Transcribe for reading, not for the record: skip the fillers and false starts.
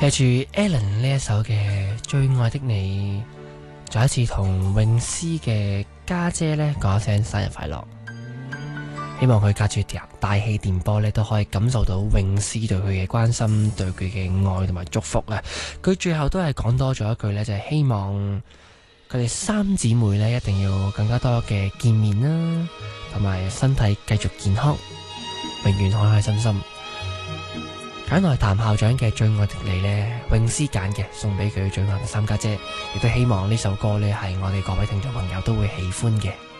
借住 Alan 呢一首嘅《最愛的你》，再一次同詠詩嘅家姐呢講一聲生日快樂。希望佢隔住大氣電波呢都可以感受到詠詩對佢嘅關心，對佢嘅愛同埋祝福啊！佢最後都係講多咗一句呢，就係希望佢哋三姊妹呢一定要更加多嘅見面啦，同埋身體繼續健康，永遠開開心心。揀來譚校長嘅《最愛的你》呢，詠詩揀嘅，送俾佢最愛嘅三家姐，亦都希望呢首歌呢係我哋各位聽眾朋友都會喜歡嘅。